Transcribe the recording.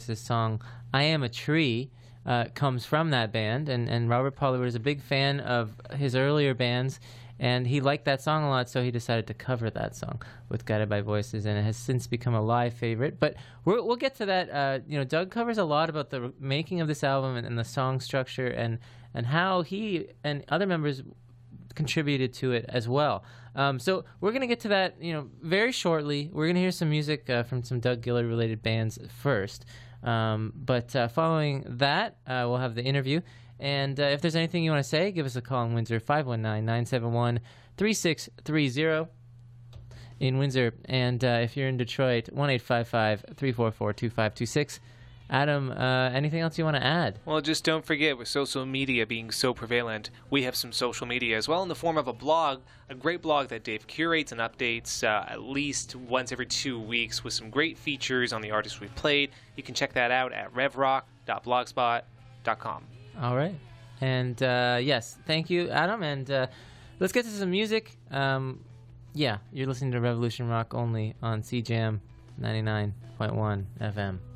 Voices song "I Am a Tree" comes from that band, and Robert Pollard was a big fan of his earlier bands, and he liked that song a lot, so he decided to cover that song with Guided by Voices, and it has since become a live favorite. But we'll get to that. Doug covers a lot about the making of this album and the song structure and how he and other members contributed to it as well. So we're going to get to that, very shortly. We're going to hear some music from some Doug Gillard related bands first. But following that, we'll have the interview. And if there's anything you want to say, give us a call in Windsor, 519-971-3630 in Windsor. And if you're in Detroit, 1-855-344-2526. Adam, anything else you want to add? Well, just don't forget, with social media being so prevalent, we have some social media as well in the form of a blog, a great blog that Dave curates and updates at least once every 2 weeks with some great features on the artists we've played. You can check that out at revrock.blogspot.com. All right. And yes, thank you, Adam. And let's get to some music. You're listening to Revolution Rock only on CJAM 99.1 FM.